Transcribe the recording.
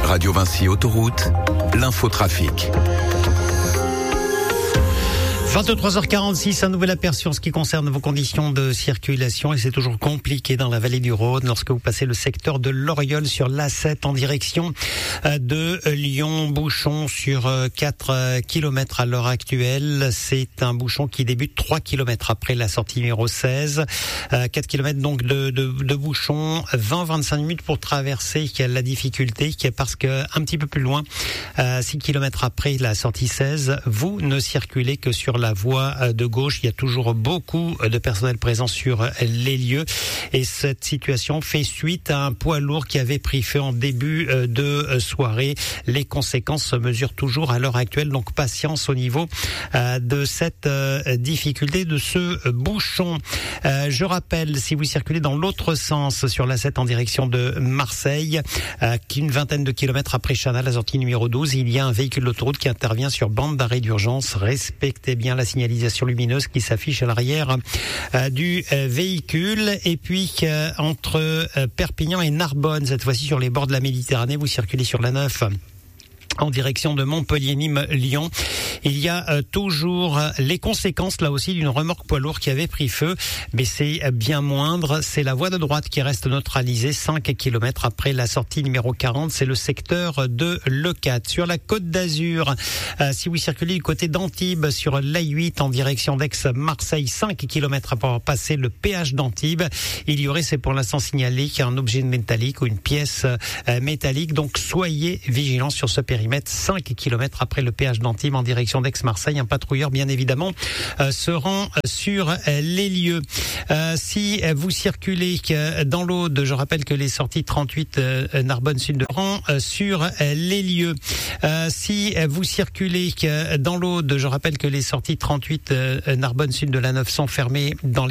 Radio Vinci Autoroute, l'infotrafic. 23h46, un nouvel aperçu en ce qui concerne vos conditions de circulation et c'est toujours compliqué dans la vallée du Rhône lorsque vous passez le secteur de l'Oriol sur l'A7 en direction de Lyon. Bouchon sur 4 km à l'heure actuelle. C'est un bouchon qui débute 3 km après la sortie numéro 16. 4 km donc de bouchon, 20-25 minutes pour traverser la difficulté parce que un petit peu plus loin, 6 km après la sortie 16, vous ne circulez que sur la voie de gauche. Il y a toujours beaucoup de personnel présent sur les lieux et cette situation fait suite à un poids lourd qui avait pris feu en début de soirée. Les conséquences se mesurent toujours à l'heure actuelle, donc patience au niveau de cette difficulté, de ce bouchon. Je rappelle, si vous circulez dans l'autre sens sur l'A7 en direction de Marseille, qu'une vingtaine de kilomètres après Chanal, la sortie numéro 12, il y a un véhicule d'autoroute qui intervient sur bande d'arrêt d'urgence. Respectez bien la signalisation lumineuse qui s'affiche à l'arrière du véhicule. Et puis entre Perpignan et Narbonne, cette fois-ci sur les bords de la Méditerranée, vous circulez sur la 9 en direction de Montpellier, Nîmes, Lyon. Il y a toujours les conséquences là aussi d'une remorque poids lourd qui avait pris feu, mais c'est bien moindre. C'est la voie de droite qui reste neutralisée 5 km après la sortie numéro 40. C'est le secteur de l'E4. Sur la Côte d'Azur, si vous circulez du côté d'Antibes sur l'A8 en direction d'Aix-Marseille, 5 km après avoir passé le péage d'Antibes, il y aurait, c'est pour l'instant signalé, un objet métallique ou une pièce métallique. Donc soyez vigilants sur ce périmètre. 5 km après le péage d'Antibes en direction d'Aix-Marseille. Un patrouilleur, bien évidemment, se rend sur les lieux. Si vous circulez dans l'Aude, je rappelle que les sorties 38 Narbonne Sud de rang sur les lieux. Si vous circulez dans l'Aude, je rappelle que les sorties 38 Narbonne Sud de la 9 sont fermées dans les